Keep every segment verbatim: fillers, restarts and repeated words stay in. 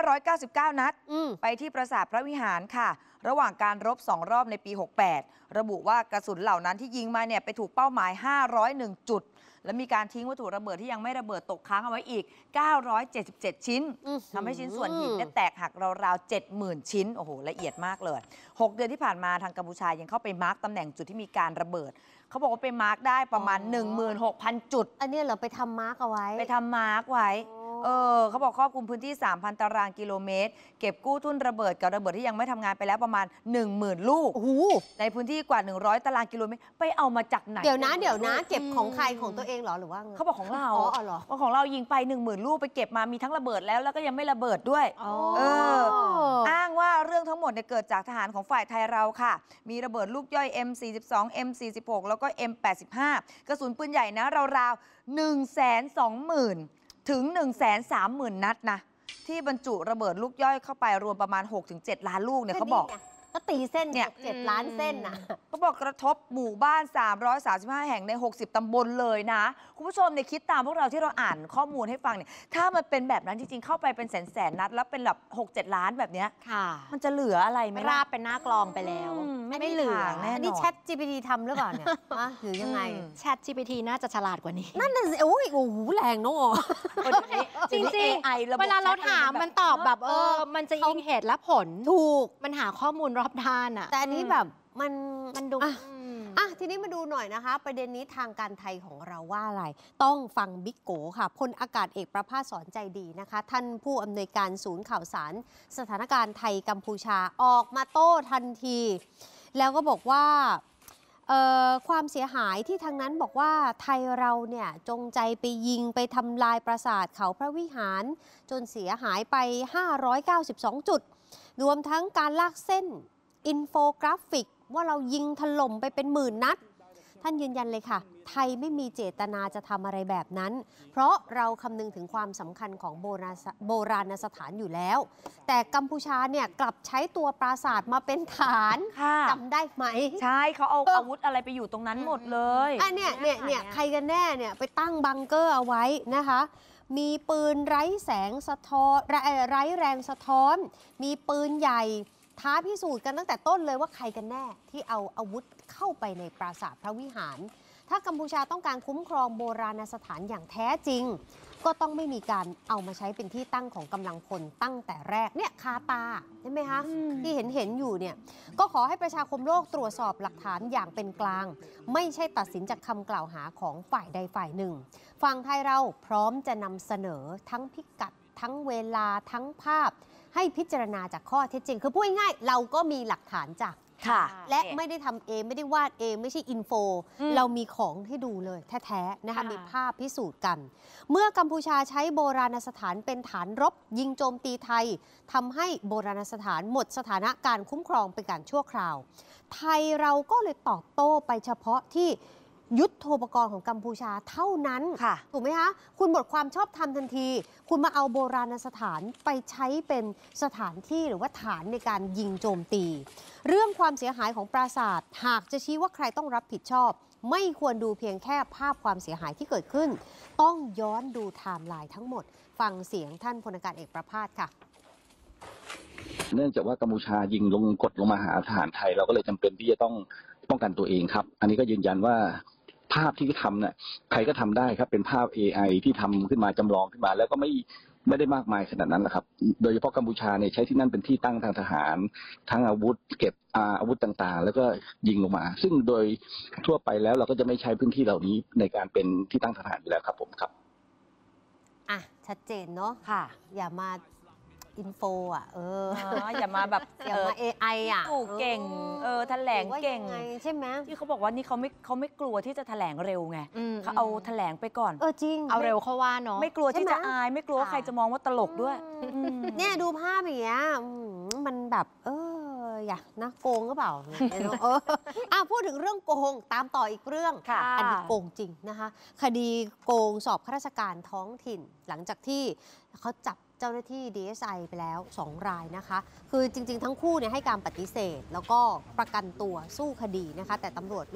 ร้อยเก้าสิบเก้า นัดไปที่ปราสาทพระวิหารค่ะระหว่างการรบสองรอบในปีหกสิบแปดระบุว่ากระสุนเหล่านั้นที่ยิงมาเนี่ยไปถูกเป้าหมายห้าร้อยเอ็ดจุดและมีการทิ้งวัตถุระเบิดที่ยังไม่ระเบิดตกค้างเอาไว้อีกเก้าร้อยเจ็ดสิบเจ็ดชิ้นทำให้ชิ้นส่วนหินแตกหักราวๆ เจ็ดหมื่น ชิ้นโอ้โหละเอียดมากเลยหกเดือนที่ผ่านมาทางกัมพูชายังเข้าไปมาร์กตำแหน่งจุดที่มีการระเบิดเขาบอกว่าไปมาร์กได้ประมาณ หนึ่งหมื่นหกพัน จุดอันนี้เราไปทำมาร์กเอาไว้ไปทำมาร์กไว้เออเขาบอกครอบคลุมพื้นที่ สามพัน ตารางกิโลเมตรเก็บกู้ทุ่นระเบิดกับระเบิดที่ยังไม่ทำงานไปแล้วประมาณ หนึ่งหมื่น ลูกในพื้นที่กว่าหนึ่งร้อยตารางกิโลเมตรไปเอามาจากไหนเดี๋ยวนะเดี๋ยวนะเก็บของใครของตัวเองเหรอหรือว่าเขาบอกของเราอ๋อเหรอของเรายิงไป หนึ่งหมื่น ลูกไปเก็บมามีทั้งระเบิดแล้วแล้วก็ยังไม่ระเบิดด้วยเอออ้างว่าเรื่องทั้งหมดเนี่ยเกิดจากทหารของฝ่ายไทยเราค่ะมีระเบิดลูกย่อย เอ็ม สี่สิบสอง เอ็ม สี่สิบหก แล้วก็ เอ็ม แปดสิบห้า กระสุนปืนใหญ่นะราวๆ หนึ่งแสนสองหมื่นถึง หนึ่งแสนสามหมื่น นัดนะที่บรรจุระเบิดลูกย่อยเข้าไปรวมประมาณ หกถึงเจ็ด ล้านลูกเนี่ยเขาบอกก็ตีเส้นเนี่ยเจ็ดล้านเส้นนะเขาบอกกระทบหมู่บ้านสามร้อยสามสิบห้าแห่งในหกสิบตำบลเลยนะคุณผู้ชมเนี่ยคิดตามพวกเราที่เราอ่านข้อมูลให้ฟังเนี่ยถ้ามันเป็นแบบนั้นจริงๆเข้าไปเป็นแสนแสนนัดแล้วเป็นแบบ หกเจ็ด ล้านแบบเนี้ยมันจะเหลืออะไรไหมราบเป็นหน้ากลองไปแล้วไม่เหลือแน่นอนนี่ แชท จี พี ที ทำหรือเปล่าเนี่ยหรือยังไงแชท จี พี ที น่าจะฉลาดกว่านี้นั่นน่ะสิโอ้ยโอ้โหแรงเนาะจริงจริงเวลาเราถามมันตอบแบบเออมันจะยิงเหตุและผลถูกมันหาข้อมูลรอบด้านอะแต่อันนี้แบบมันมันดูอ่ะทีนี้มาดูหน่อยนะคะประเด็นนี้ทางการไทยของเราว่าอะไรต้องฟังบิ๊กโกค่ะพลอากาศเอกประภาสสอนใจดีนะคะท่านผู้อำนวยการศูนย์ข่าวสารสถานการณ์ไทยกัมพูชาออกมาโต้ทันทีแล้วก็บอกว่าความเสียหายที่ทางนั้นบอกว่าไทยเราเนี่ยจงใจไปยิงไปทำลายปราสาทเขาพระวิหารจนเสียหายไปห้าร้อยเก้าสิบสองจุดรวมทั้งการลากเส้นอินโฟกราฟิกว่าเรายิงถล่มไปเป็นหมื่นนัดท่านยืนยันเลยค่ะไทยไม่มีเจตนาจะทำอะไรแบบนั้นเพราะเราคำนึงถึงความสำคัญของโบราณโบราณสถานอยู่แล้วแต่กัมพูชาเนี่ยกลับใช้ตัวปราสาทมาเป็นฐานจำได้ไหมใช่เขาเอาอาวุธอะไรไปอยู่ตรงนั้นหมดเลยอ่ะเนี่ยเนี่ยเนี่ยใครกันแน่เนี่ยไปตั้งบังเกอร์เอาไว้นะคะมีปืนไร้แสงสะท้อนไร้แรงสะท้อนมีปืนใหญ่ท้าพิสูจน์กันตั้งแต่ต้นเลยว่าใครกันแน่ที่เอาอาวุธเข้าไปในปราสาทพระวิหารถ้ากัมพูชาต้องการคุ้มครองโบราณสถานอย่างแท้จริงก็ต้องไม่มีการเอามาใช้เป็นที่ตั้งของกำลังพลตั้งแต่แรกเนี่ยคาตาใช่ไหมคะที่เห็นเห็นอยู่เนี่ยก็ขอให้ประชาคมโลกตรวจสอบหลักฐานอย่างเป็นกลางไม่ใช่ตัดสินจากคำกล่าวหาของฝ่ายใดฝ่ายหนึ่งฝั่งไทยเราพร้อมจะนำเสนอทั้งพิกัดทั้งเวลาทั้งภาพให้พิจารณาจากข้อเท็จจริงคือพูดง่ายๆเราก็มีหลักฐานจากและไม่ได้ทำเองไม่ได้วาดเองไม่ใช่อินโฟเรามีของให้ดูเลยแท้ๆนะคะมีภาพพิสูจน์กันเมื่อกัมพูชาใช้โบราณสถานเป็นฐานรบยิงโจมตีไทยทำให้โบราณสถานหมดสถานะการคุ้มครองเป็นการชั่วคราวไทยเราก็เลยตอบโต้ไปเฉพาะที่ยุทโธปกรณ์ของกัมพูชาเท่านั้นถูกไหมคะคุณหมดความชอบธรรมทันทีคุณมาเอาโบราณสถานไปใช้เป็นสถานที่หรือว่าฐานในการยิงโจมตีเรื่องความเสียหายของปราสาทหากจะชี้ว่าใครต้องรับผิดชอบไม่ควรดูเพียงแค่ภาพความเสียหายที่เกิดขึ้นต้องย้อนดูไทม์ไลน์ทั้งหมดฟังเสียงท่านพลอากาศเอกประภาสค่ะเนื่องจากว่ากัมพูชายิงลงกดลงมาหาทหารไทยเราก็เลยจำเป็นที่จะต้องป้องกันตัวเองครับอันนี้ก็ยืนยันว่าภาพที่ทำเนี่ยใครก็ทำได้ครับเป็นภาพ เอ ไอ ที่ทำขึ้นมาจำลองขึ้นมาแล้วก็ไม่ไม่ได้มากมายขนาดนั้นแหละครับโดยเฉพาะกัมพูชาเนี่ยใช้ที่นั่นเป็นที่ตั้งทางทหารทั้งอาวุธเก็บอาวุธต่างๆแล้วก็ยิงลงมาซึ่งโดยทั่วไปแล้วเราก็จะไม่ใช้พื้นที่เหล่านี้ในการเป็นที่ตั้งทหารอยู่แล้วครับผมครับอ่ะชัดเจนเนาะค่ะอย่ามาอินโฟอ่ะเอออย่ามาแบบอย่ามา เอ ไอ อ่ะเก่งเออแถลงเก่งใช่ไหมที่เขาบอกว่านี่เขาไม่เขาไม่กลัวที่จะแถลงเร็วไงเขาเอาแถลงไปก่อนเออจริงเอาเร็วเขาว่าเนาะไม่กลัวที่จะอายไม่กลัวใครจะมองว่าตลกด้วยเนี่ยดูภาพอย่างเงี้ยมันแบบเอออย่านะโกงก็เปล่าเอออ่ะพูดถึงเรื่องโกงตามต่ออีกเรื่องอันนี้โกงจริงนะคะคดีโกงสอบข้าราชการท้องถิ่นหลังจากที่เขาจับเจ้าหน้าที่ ดี เอส ไอ ไปแล้วสองรายนะคะคือจริงๆทั้งคู่เนี่ยให้การปฏิเสธแล้วก็ประกันตัวสู้คดีนะคะแต่ตำรวจเนี่ย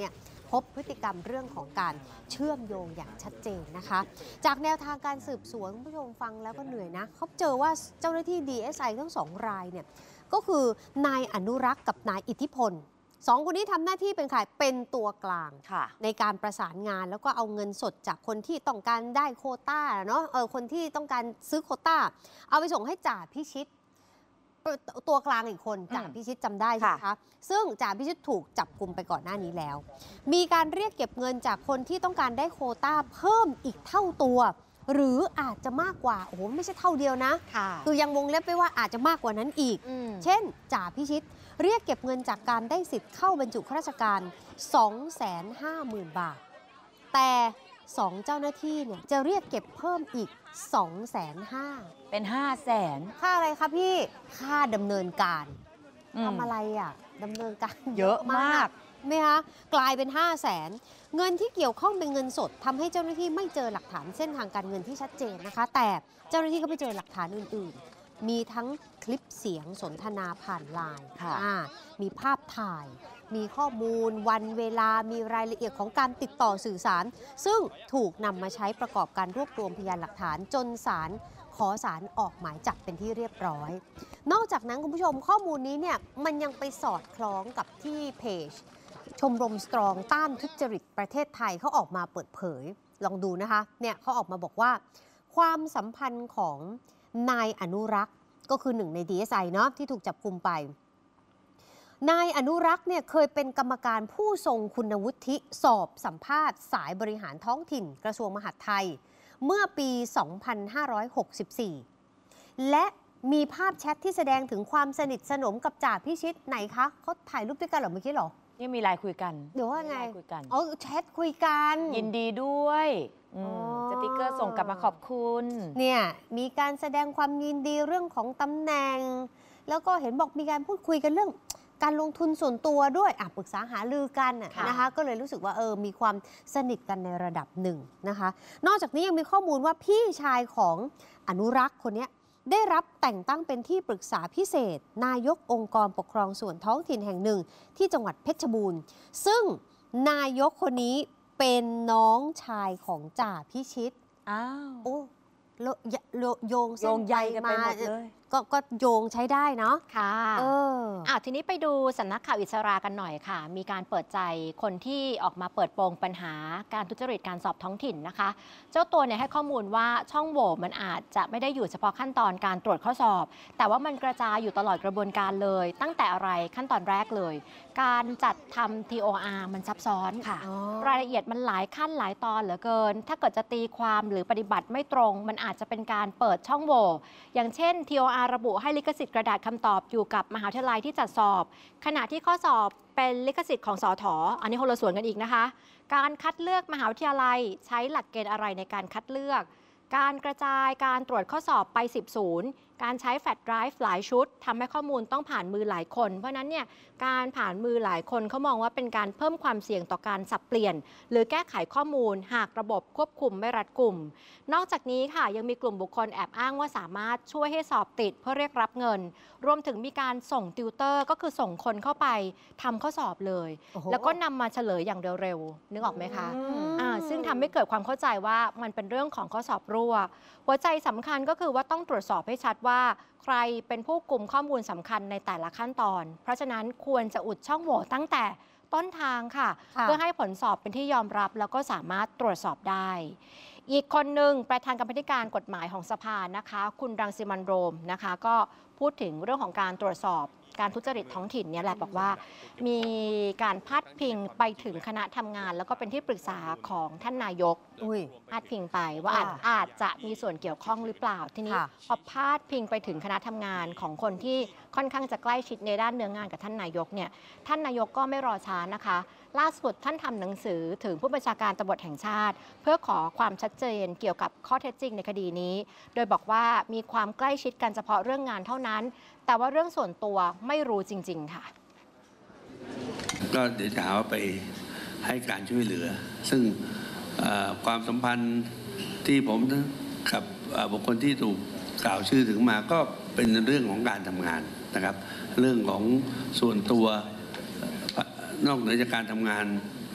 พบพฤติกรรมเรื่องของการเชื่อมโยงอย่างชัดเจนนะคะ จากแนวทางการสืบสวนคุณผู้ชมฟังแล้วก็เหนื่อยนะเขาเจอว่าเจ้าหน้าที่ ดี เอส ไอ ทั้งสองรายเนี่ยก็คือนายอนุรักษ์กับนายอิทธิพลสองคนนี้ทำหน้าที่เป็นใครเป็นตัวกลางในการประสานงานแล้วก็เอาเงินสดจากคนที่ต้องการได้โควต้าเนาะเออคนที่ต้องการซื้อโควต้าเอาไปส่งให้จ่าพิชิตตัวกลางอีกคนจ่าพิชิตจำได้ใช่ไหมคะซึ่งจ่าพิชิตถูกจับกุมไปก่อนหน้านี้แล้วมีการเรียกเก็บเงินจากคนที่ต้องการได้โควต้าเพิ่มอีกเท่าตัวหรืออาจจะมากกว่าโอ้โหไม่ใช่เท่าเดียวนะคือยังวงเล็บไปว่าอาจจะมากกว่านั้นอีกเช่นจ่าพิชิตเรียกเก็บเงินจากการได้สิทธิ์เข้าบรรจุข้าราชการ สองแสนห้าหมื่น บาทแต่สองเจ้าหน้าที่เนี่ยจะเรียกเก็บเพิ่มอีก สองแสนห้าหมื่นเป็น ห้าแสนค่าอะไรคะพี่ค่าดำเนินการทำอะไรอ่ะดำเนินการเยอะมากไหมคะกลายเป็น ห้าแสน เงินที่เกี่ยวข้องเป็นเงินสดทำให้เจ้าหน้าที่ไม่เจอหลักฐานเส้นทางการเงินที่ชัดเจนนะคะแต่เจ้าหน้าที่ก็ไปเจอหลักฐานอื่นๆมีทั้งคลิปเสียงสนทนาผ่านไลน์มีภาพถ่ายมีข้อมูลวันเวลามีรายละเอียดของการติดต่อสื่อสารซึ่งถูกนำมาใช้ประกอบการรวบรวมพยานหลักฐานจนศาลขอศาลออกหมายจับเป็นที่เรียบร้อยนอกจากนั้นคุณผู้ชมข้อมูลนี้เนี่ยมันยังไปสอดคล้องกับที่เพจชมรมสตรองต้านทุจริตประเทศไทยเขาออกมาเปิดเผยลองดูนะคะเนี่ยเขาออกมาบอกว่าความสัมพันธ์ของนายอนุรักษ์ก็คือหนึ่งใน ดี เอส ไอ เนาะที่ถูกจับกุมไปนายอนุรักษ์เนี่ยเคยเป็นกรรมการผู้ทรงคุณวุฒิสอบสัมภาษณ์สายบริหารท้องถิ่นกระทรวงมหาดไทยเมื่อปี สองพันห้าร้อยหกสิบสี่ และมีภาพแชทที่แสดงถึงความสนิทสนมกับจ่าพิชิตไหนคะเขาถ่ายรูปด้วยกันเหรอเมื่อกี้เหรอนี่มีไลน์คุยกันเดี๋ยวว่าไงคุยกันอ๋อแชทคุยกันยินดีด้วยสติ๊กเกอร์ส่งกลับมาขอบคุณเนี่ยมีการแสดงความยินดีเรื่องของตำแหน่งแล้วก็เห็นบอกมีการพูดคุยกันเรื่องการลงทุนส่วนตัวด้วยอ่ะปรึกษาหารือกันนะคะก็เลยรู้สึกว่าเออมีความสนิทกันในระดับหนึ่งนะคะนอกจากนี้ยังมีข้อมูลว่าพี่ชายของอนุรักษ์คนนี้ได้รับแต่งตั้งเป็นที่ปรึกษาพิเศษนายกองค์กรปกครองส่วนท้องถิ่นแห่งหนึ่งที่จังหวัดเพชรบูรณ์ซึ่งนายกคนนี้เป็นน้องชายของจ่าพิชิตอ้าวโอ้โยงโยงใยกันไปหมดเลยก็ก็โยงใช้ได้เนาะค่ะเอออ่ะทีนี้ไปดูสำนักข่าวอิสรากันหน่อยค่ะมีการเปิดใจคนที่ออกมาเปิดโปงปัญหาการทุจริตการสอบท้องถิ่นนะคะเจ้าตัวเนี่ยให้ข้อมูลว่าช่องโหว่มันอาจจะไม่ได้อยู่เฉพาะขั้นตอนการตรวจข้อสอบแต่ว่ามันกระจายอยู่ตลอดกระบวนการเลยตั้งแต่อะไรขั้นตอนแรกเลยการจัดทำ ที โอ อาร์ มันซับซ้อนค่ะรายละเอียดมันหลายขั้นหลายตอนเหลือเกินถ้าเกิดจะตีความหรือปฏิบัติไม่ตรงมันอาจจะเป็นการเปิดช่องโหว่อย่างเช่น ที โอ อาร์ ระบุให้ลิขสิทธิ์กระดาษคำตอบอยู่กับมหาวิทยาลัยที่จัดสอบขณะที่ข้อสอบเป็นลิขสิทธิ์ของสถ.อันนี้คนละส่วนกันอีกนะคะการคัดเลือกมหาวิทยาลัยใช้หลักเกณฑ์อะไรในการคัดเลือกการกระจายการตรวจข้อสอบไปสิบศูนย์การใช้แฟลชไดรฟ์หลายชุดทำให้ข้อมูลต้องผ่านมือหลายคนเพราะนั้นเนี่ยการผ่านมือหลายคนเขามองว่าเป็นการเพิ่มความเสี่ยงต่อการสับเปลี่ยนหรือแก้ไขข้อมูลหากระบบควบคุมไม่รัดกุมนอกจากนี้ค่ะยังมีกลุ่มบุคคลแอบอ้างว่าสามารถช่วยให้สอบติดเพื่อเรียกรับเงินรวมถึงมีการส่งติวเตอร์ก็คือส่งคนเข้าไปทำข้อสอบเลยแล้วก็นำมาเฉลยอย่างเร็วๆนึกออกไหมคะอ่าซึ่งทำให้เกิดความเข้าใจว่ามันเป็นเรื่องของข้อสอบรั่วหัวใจสำคัญก็คือว่าต้องตรวจสอบให้ชัดว่าใครเป็นผู้กลุ่มข้อมูลสำคัญในแต่ละขั้นตอนเพราะฉะนั้นควรจะอุดช่องโหว่ตั้งแต่ต้นทางค่ะเพื่อให้ผลสอบเป็นที่ยอมรับแล้วก็สามารถตรวจสอบได้อีกคนหนึ่งประธานกรรมการกฎหมายของสภานะคะคุณรังสิมันต์โรมนะคะก็พูดถึงเรื่องของการตรวจสอบการทุจริตท้องถิ่นเนี่ยแหละบอกว่ามีการพาดพิงไปถึงคณะทำงานแล้วก็เป็นที่ปรึกษาของท่านนายกพาดพิงไปว่าอาจ, อาจจะมีส่วนเกี่ยวข้องหรือเปล่าทีนี้พอพาดพิงไปถึงคณะทำงานของคนที่ค่อนข้างจะใกล้ชิดในด้านเนื้องานกับท่านนายกเนี่ยท่านนายกก็ไม่รอช้านะคะล่าสุดท่านทำหนังสือถึงผู้บัญชาการตำรวจแห่งชาติเพื่อขอความชัดเจนเกี่ยวกับข้อเท็จจริงในคดีนี้โดยบอกว่ามีความใกล้ชิดกันเฉพาะเรื่องงานเท่านั้นแต่ว่าเรื่องส่วนตัวไม่รู้จริงๆค่ะก็เดี๋ยวจะหาว่าไปให้การช่วยเหลือซึ่งความสัมพันธ์ที่ผมกับบุคคลที่ถูกกล่าวชื่อถึงมาก็เป็นเรื่องของการทำงานนะครับเรื่องของส่วนตัวนอกเหนือจากการทำงาน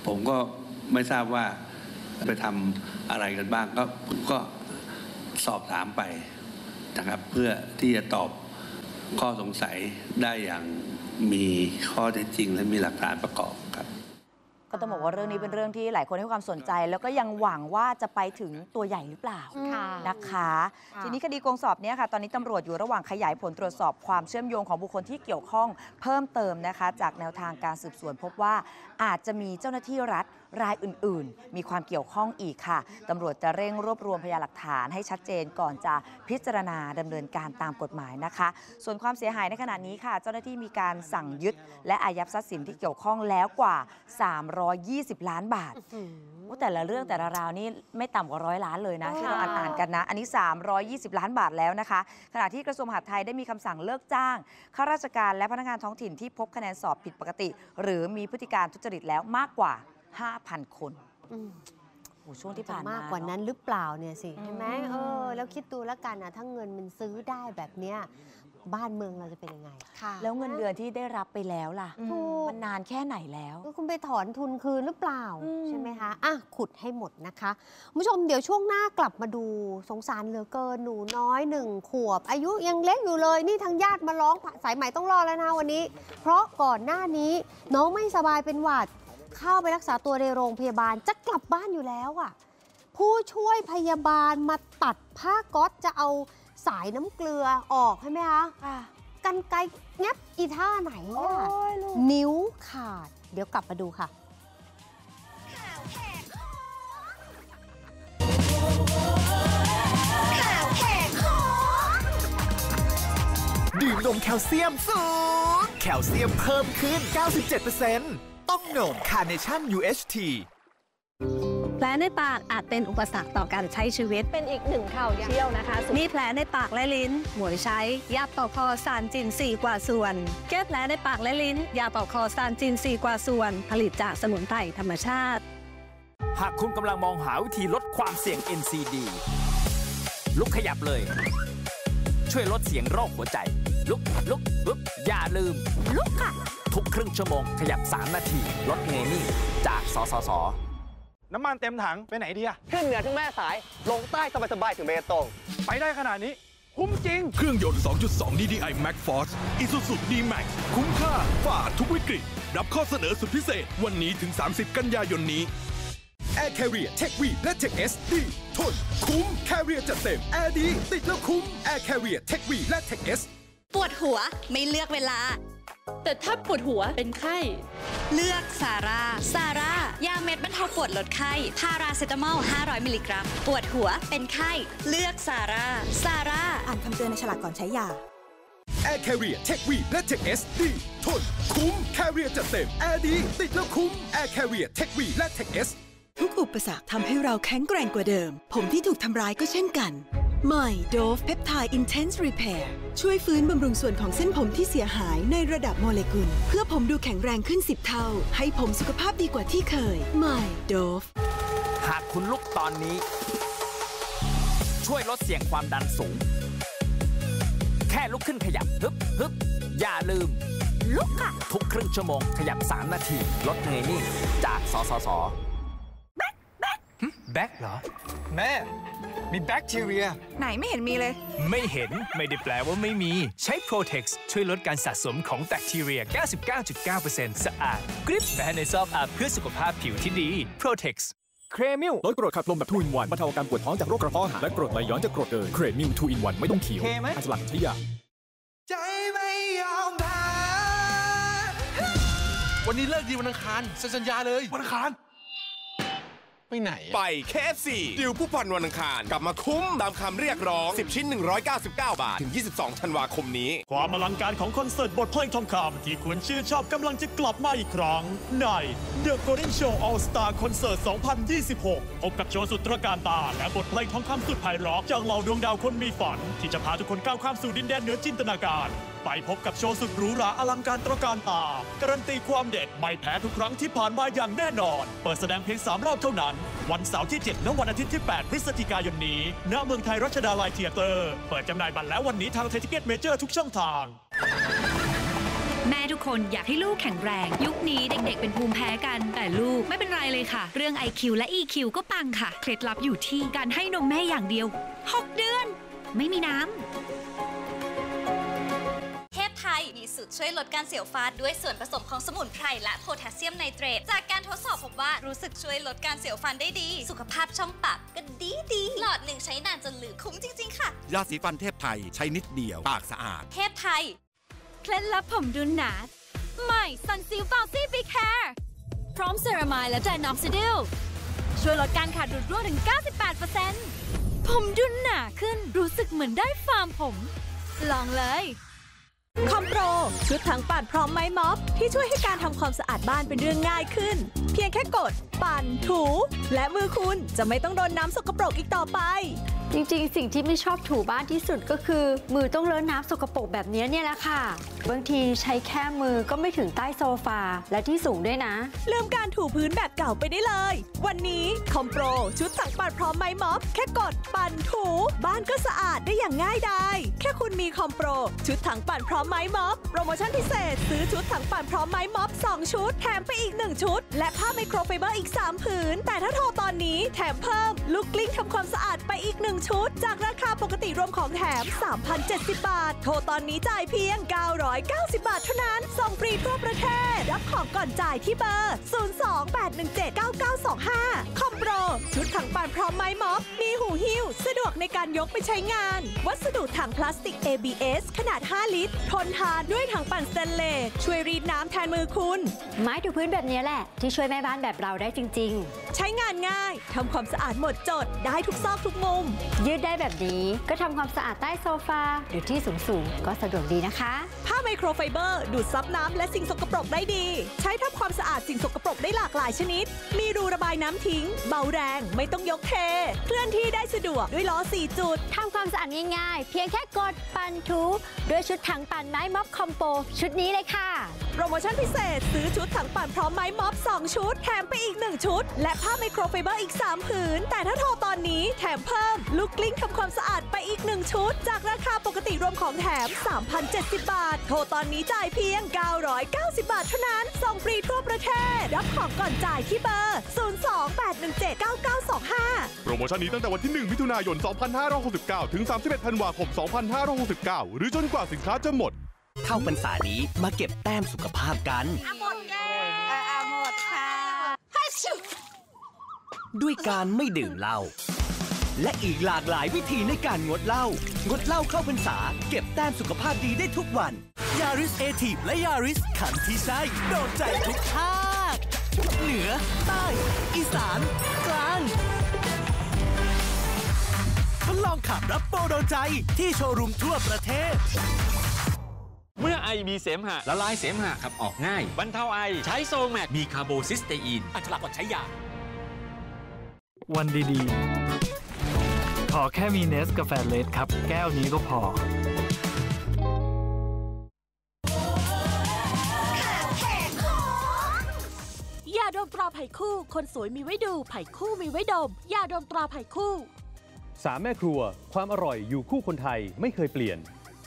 ผมก็ไม่ทราบว่าไปทำอะไรกันบ้างก็ก็สอบถามไปนะครับเพื่อที่จะตอบข้อสงสัยได้อย่างมีข้อเท็จจริงและมีหลักฐานประกอบครับก็ต้องบอกว่าเรื่องนี้เป็นเรื่องที่หลายคนให้ความสนใจแล้วก็ยังหวังว่าจะไปถึงตัวใหญ่หรือเปล่าค่ะนะคะ ทีนี้คดีโกงสอบเนี้ยค่ะตอนนี้ตำรวจอยู่ระหว่างขยายผลตรวจสอบความเชื่อมโยงของบุคคลที่เกี่ยวข้องเพิ่มเติมนะคะจากแนวทางการสืบสวนพบว่าอาจจะมีเจ้าหน้าที่รัฐรายอื่นๆมีความเกี่ยวข้องอีกค่ะตำรวจจะเร่งรวบรวมพยานหลักฐานให้ชัดเจนก่อนจะพิจารณาดำเนินการตามกฎหมายนะคะส่วนความเสียหายในขณะนี้ค่ะเจ้าหน้าที่มีการสั่งยึดและอายัดทรัพย์สินที่เกี่ยวข้องแล้วกว่าสามร้อยยี่สิบล้านบาทแต่ละเรื่องแต่ละราวนี่ไม่ต่ำกว่าร้อยล้านเลยนะที่เราอ่านๆกันนะอันนี้สามร้อยยี่สิบล้านบาทแล้วนะคะขณะที่กระทรวงมหาดไทยได้มีคำสั่งเลิกจ้างข้าราชการและพนักงานท้องถิ่นที่พบคะแนนสอบผิดปกติหรือมีพฤติการทุจริตแล้วมากกว่า ห้าพัน คนโอ้ช่วงที่ผ่านมามากกว่านั้นหรือเปล่าเนี่ยสิใช่ไหมเออแล้วคิดดูแล้วกันนะถ้าเงินมันซื้อได้แบบเนี้ยบ้านเมืองเราจะเป็นยังไงแล้วเงินเดือนที่ได้รับไปแล้วล่ะถูกมันนานแค่ไหนแล้วก็คุณไปถอนทุนคืนหรือเปล่าอืมใช่ไหมคะอ่ะขุดให้หมดนะคะคุณผู้ชมเดี๋ยวช่วงหน้ากลับมาดูสงสารเหลือเกินหนูน้อยหนึ่งขวบ อายุยังเล็กอยู่เลยนี่ทางญาติมาร้องสายใหม่ต้องรอแล้วนะวันนี้ เพราะก่อนหน้านี้น้องไม่สบายเป็นหวัดเข้าไปรักษาตัวในโรงพยาบาลจะกลับบ้านอยู่แล้วอ่ะผู้ช่วยพยาบาลมาตัดผ้าก๊อซจะเอาสายน้ำเกลือออกใช่ไหมคะกันไกรแงบอีท่าไหนอะนิ้วขาดเดี๋ยวกลับมาดูค่ะดื่มนมแคลเซียมสูงแคลเซียมเพิ่มขึ้น เก้าสิบเจ็ดเปอร์เซ็นต์ ต้องนม Carnation ยู เอช ทีแผลในปากอาจเป็นอุปสรรคต่อการใช้ชีวิตเป็นอีกหนึ่งข่าวเชี่ยวนะคะมีแผลในปากและลิ้นหมวยใช้ยาปอกคอซานจินสี่กว่าส่วนแก้แผลในปากและลิ้นยาปอกคอซานจินสี่กว่าส่วนผลิตจากสมุนไพรธรรมชาติหากคุณกำลังมองหาวิธีลดความเสี่ยง เอ็น ซี ดี ลุกขยับเลยช่วยลดเสียงโรคหัวใจลุกลุกลุกอย่าลืมลุกค่ะทุกครึ่งชั่วโมงขยับสามนาทีลดเงยนี่จากสสสน้ำมันเต็มถังไปไหนดีอะขึ้นเหนือถึงแม่สายลงใต้สบายๆถึงเบตงไปได้ขนาดนี้คุ้มจริงเครื่องยนต์ สองจุดสอง ดี ดี ไอ Max Force Isuzu D-Max คุ้มค่าฝ่าทุกวิกฤตรับข้อเสนอสุดพิเศษวันนี้ถึงสามสิบกันยายนนี้ Air Carrier Tech V และ Tech S ดีทนคุ้ม Carrier จัดเต็ม Air ดีติดแล้วคุ้ม Air Carrier Tech V และ Tech S ปวดหัวไม่เลือกเวลาแต่ถ้าปวดหัวเป็นไข้เลือกซาร่าซาร่ายาเม็ดบรรเทาปวดลดไข้พาราเซตามอลห้าร้อยมิลลิกรัมปวดหัวเป็นไข้เลือกซาร่าซาร่าอ่านคำเตือนในฉลากก่อนใช้ยา Air Carrier Tech V และ Tech S ดีทนคุ้ม Carrier จัดเต็ม Air ดีติดแล้วคุ้ม Air Carrier Tech V และ Tech S ทุกอุปสรรคทำให้เราแข็งแกร่งกว่าเดิมผมที่ถูกทำร้ายก็เช่นกันใหม่ Dove Peptide Intense Repair ช่วยฟื้นบำรุงส่วนของเส้นผมที่เสียหายในระดับโมเลกุลเพื่อผมดูแข็งแรงขึ้นสิบเท่าให้ผมสุขภาพดีกว่าที่เคยใหม่ Dove หากคุณลุกตอนนี้ช่วยลดเสี่ยงความดันสูงแค่ลุกขึ้นขยับฮึบฮึบอย่าลืมลุกค่ะทุกครึ่งชั่วโมงขยับสามนาทีลดเงยนี่จากสสสแบ็คแบ็คแบ็คเหรอแม่มีแบคทีเรียไหนไม่เห็นมีเลยไม่เห็นไม่ได้แปลว่าไม่มีใช้ Protex ช่วยลดการสะสมของแบคทีเรีย เก้าสิบเก้าจุดเก้าเปอร์เซ็นต์ สะอาดกริบแม้ในซอกอาบเพื่อสุขภาพผิวที่ดี Protex เครมิลลดกรดขับลมแบบทูอินวันบรรเทาอาการปวดท้องจากโรคกระเพาะอาหารและกรดไหลย้อนจากกรดเกินเครมิลทูอินวันไม่ต้องเคี้ยวอันสลังใช้ยาใจไม่ยอมแพ้วันนี้เลิกดีวันอังคารสัญญาเลยวันอังคารไปไหนไป เค เอฟ ซี ดิวผู้ผ่อนวันอังคารกลับมาคุ้มตามคำเรียกร้องสิบชิ้นหนึ่งร้อยเก้าสิบเก้าบาทถึงยี่สิบสองธันวาคมนี้ความอลังการของคอนเสิร์ตบทเพลงทองคำที่คุณชื่นชอบกำลังจะกลับมาอีกครั้งใน The Golden Show All Star Concert สองพันยี่สิบหกพบกับโชว์สุดตระการตาและบทเพลงทองคำสุดไพเราะจากเหล่าดวงดาวคนมีฝันที่จะพาทุกคนก้าวข้ามสู่ดินแดนเหนือจินตนาการไปพบกับโชว์สุดหรูหราอลังการตระการตาการันตีความเด็ดไม่แพ้ทุกครั้งที่ผ่านมาอย่างแน่นอนเปิดแสดงเพียงสามรอบเท่านั้นวันเสาร์ที่เจ็ดและวันอาทิตย์ที่แปดพฤศจิกายนนี้ณเมืองไทยรัชดาลัยเธียเตอร์เปิดจำหน่ายบัตรแล้ววันนี้ทางไทยทิเก็ตเมเจอร์ทุกช่องทางแม่ทุกคนอยากให้ลูกแข็งแรงยุคนี้เด็กๆเป็นภูมิแพ้กันแต่ลูกไม่เป็นไรเลยค่ะเรื่อง ไอ คิว และ อี คิว ก็ปังค่ะเคล็ดลับอยู่ที่การให้นมแม่อย่างเดียวหกเดือนไม่มีน้ำเทพไทยมีสูตรช่วยลดการเสียวฟันด้วยส่วนผสมของสมุนไพรและโพแทสเซียมไนเตรตจากการทดสอบพบว่ารู้สึกช่วยลดการเสียวฟันได้ดีสุขภาพช่องปากก็ดีดีหลอดหนึ่งใช้นานจนเหลือคุ้มจริงๆค่ะยาสีฟันเทพไทยใช้นิดเดียวปากสะอาดเทพไทยเคล็ดลับผมดุนหนาใหม่ซันซิลฟาวซี่บีแคร์พร้อมเซรามายและไดนอกซิดิลช่วยลดการขาดหลุดร่วงถึง เก้าสิบแปดเปอร์เซ็นต์ ผมดุนหนาขึ้นรู้สึกเหมือนได้ฟาร์มผมลองเลยคอมโปรชุดถังปั่นพร้อมไม้ม็อบที่ช่วยให้การทำความสะอาดบ้านเป็นเรื่องง่ายขึ้นเพียงแค่กดปั่นถูและมือคุณจะไม่ต้องโดนน้ำสกปรกอีกต่อไปจริงๆสิ่งที่ไม่ชอบถูบ้านที่สุดก็คือมือต้องเลอะน้ำสกปรกแบบนี้เนี่ยแหละค่ะบางทีใช้แค่มือก็ไม่ถึงใต้โซฟาและที่สูงด้วยนะลืมการถูพื้นแบบเก่าไปได้เลยวันนี้คอมโปรชุดถังปั่นพร้อมไม้ม็อบแค่กดปั่นถูบ้านก็สะอาดได้อย่างง่ายดายแค่คุณมีคอมโปรชุดถังปั่นพร้อมไม้ม็อบโปรโมชั่นพิเศษซื้อชุดถังปั่นพร้อมไม้ม็อบสองชุดแถมไปอีกหนึ่งชุดและผ้าไมโครไฟเบอร์อีกสามผืนแต่ถ้าโทรตอนนี้แถมเพิ่มลูกกลิ้งทำความสะอาดไปอีกหนึ่งชุดจากราคาปกติรวมของแถม สามพันเจ็ดสิบ บาทโทรตอนนี้จ่ายเพียงเก้าร้อยเก้าสิบบาทเท่านั้นส่งฟรีทั่วประเทศรับของก่อนจ่ายที่เบอร์ ศูนย์ สอง แปด หนึ่ง เจ็ด เก้า เก้า สอง ห้า คอมโปรชุดถังปั่นพร้อมไม้ม็อบมีหูหิ้วสะดวกในการยกไปใช้งานวัสดุถังพลาสติก เอ บี เอส ขนาดห้าลิตรทนทานด้วยถังปั่นสเตนเลสช่วยรีดน้ำแทนมือคุณไม้ถูพื้นแบบนี้แหละที่ช่วยแม่บ้านแบบเราได้จริงๆใช้งานง่ายทำความสะอาดหมดจดได้ทุกซอกทุกมุมยืดได้แบบนี้ก็ทำความสะอาดใต้โซฟาหรือที่สูงๆก็สะดวกดีนะคะผ้าไมโครไฟเบอร์ดูดซับน้ำและสิ่งสกปรกได้ดีใช้ทำความสะอาดสิ่งสกปรกได้หลากหลายชนิดมีรูระบายน้ำทิ้งเบาแรงไม่ต้องยกเทเคลื่อนที่ได้สะดวกด้วยล้อสี่จุดทำความสะอาดง่ายๆเพียงแค่กดปั่นถูด้วยชุดถังปั่นไม้ม็อบคอมโปชุดนี้เลยค่ะโปรโมชั่นพิเศษซื้อชุดถังปั่นพร้อมไม้ม็อบสองชุดแถมไปอีกหนึ่งชุดและผ้าไมโครไฟเบอร์อีกสามผืนแต่ถ้าโทรตอนนี้แถมเพิ่มลูกกลิ้งทำความสะอาดไปอีกหนึ่งชุดจากราคาปกติรวมของแถม สามพันเจ็ดสิบ บาทโทรตอนนี้จ่ายเพียงเก้าร้อยเก้าสิบบาทเท่านั้นส่งฟรีทั่วประเทศรับของก่อนจ่ายที่เบอร์ ศูนย์ สอง แปด หนึ่ง เจ็ด เก้า เก้า สอง ห้าโปรโมชั่นนี้ตั้งแต่วันที่หนึ่งมิถุนายนสองพันห้าร้อยหกสิบเก้าถึงสามสิบเอ็ดธันวาคมสองพันห้าร้อยหกสิบเก้าหรือจนกว่าสินค้าจะหมดเข้าพรรษานี้มาเก็บแต้มสุขภาพกันหมดแก้วหมดค่ะด้วยการไม่ดื่มเหล้าและอีกหลากหลายวิธีในการงดเหล้างดเหล้าเข้าพรรษาเก็บแต้มสุขภาพดีได้ทุกวันยาริสเอทีฟและยาริสขันที่ไส้โดนใจทุกภาคเหนือใต้อีสานกลางทดลองขับรับโปรโดนใจที่โชว์รูมทั่วประเทศเมื่อไอมีเสมหะละลายเสมหะขับออกง่ายบรรเทาไอใช้โซแมกมีคาร์โบซิสเตอีนอันฉลาดกว่าใช้ยาวันดีๆขอแค่มีเนสกาแฟเลสครับแก้วนี้ก็พอยาดมตราไผ่คู่คนสวยมีไว้ดูไผ่คู่มีไว้ดมยาดมตราไผ่คู่สามแม่ครัวความอร่อยอยู่คู่คนไทยไม่เคยเปลี่ยน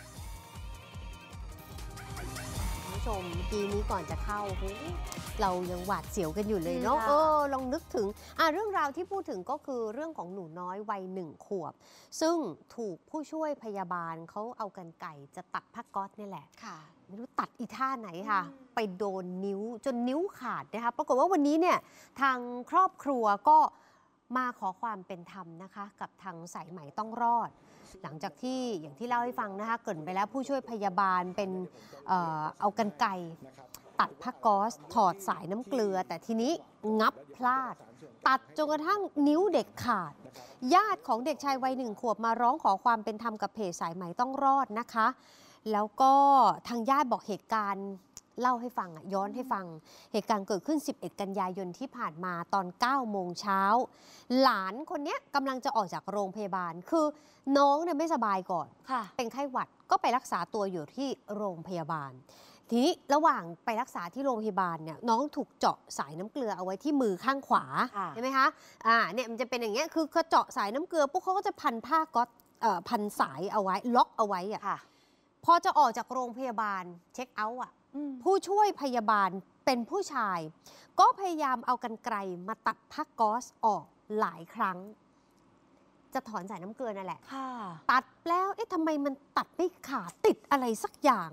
คุณผู้ชมปีนี้ก่อนจะเข้าเรายังหวาดเสียวกันอยู่เลยเนาะเออลองนึกถึงอ่ะเรื่องราวที่พูดถึงก็คือเรื่องของหนูน้อยวัยหนึ่งขวบซึ่งถูกผู้ช่วยพยาบาลเขาเอากรรไกรจะตัดผ้าก๊อซนี่แหละค่ะไม่รู้ตัดอีท่าไหนค่ะไปโดนนิ้วจนนิ้วขาดนะคะปรากฏว่าวันนี้เนี่ยทางครอบครัวก็มาขอความเป็นธรรมนะคะกับทางสายไหมต้องรอดหลังจากที่อย่างที่เล่าให้ฟังนะคะเกริ่นไปแล้วผู้ช่วยพยาบาลเป็น เอ่อ เอากรรไกรตัดผ้าก๊อซถอดสายน้ำเกลือแต่ทีนี้งับพลาดตัดจนกระทั่งนิ้วเด็กขาดญาติของเด็กชายวัยหนึ่งขวบมาร้องขอความเป็นธรรมกับเพจสายไหมต้องรอดนะคะแล้วก็ทางญาติบอกเหตุการณ์เล่าให้ฟังอ่ะย้อนให้ฟังเหตุการณ์เกิดขึ้นสิบเอ็ดกันยายนที่ผ่านมาตอนเก้าโมงเช้าหลานคนนี้กำลังจะออกจากโรงพยาบาลคือน้องเนี่ยไม่สบายก่อนเป็นไข้หวัดก็ไปรักษาตัวอยู่ที่โรงพยาบาลทีนี้ระหว่างไปรักษาที่โรงพยาบาลเนี่ยน้องถูกเจาะสายน้ำเกลือเอาไว้ที่มือข้างขวาใช่ไหมคะอ่าเนี่ยมันจะเป็นอย่างเงี้ยคือเขาเจาะสายน้ำเกลือปุ๊บเขาก็จะพันผ้าก๊อซเอ่อพันสายเอาไว้ล็อกเอาไว้อ่ะพอจะออกจากโรงพยาบาลเช็คเอาท์อ่ะผู้ช่วยพยาบาลเป็นผู้ชาย ก็พยายามเอากรรไกรมาตัดผ้าก๊อซออกหลายครั้ง จะถอนสายน้ำเกลือนั่นแหละตัดแล้วเอ๊ะทำไมมันตัดไม่ขาดติดอะไรสักอย่าง